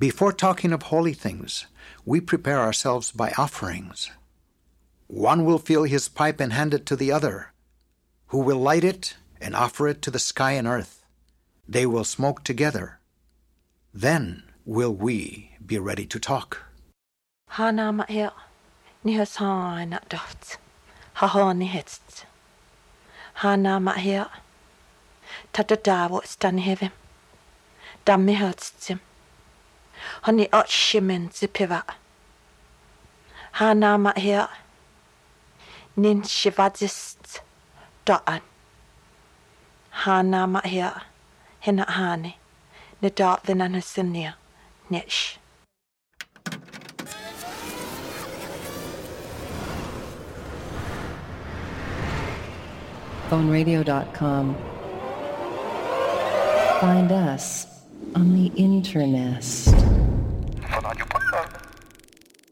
Before talking of holy things, we prepare ourselves by offerings. One will fill his pipe and hand it to the other, who will light it and offer it to the sky and earth. They will smoke together. Then will we be ready to talk. Hana ma'ia, ni hasana doft, hahani hitst. Hana ma'ia, tatadawo stan heavy. Dammi hurtsim. Honey ot shimen zipiva. Hana ma'ia, nin shivadzist da'an. Hana ma'ia, hina hani, ni da'at vinanasinia, nish. PhoneRadio.com. Find us on the internet.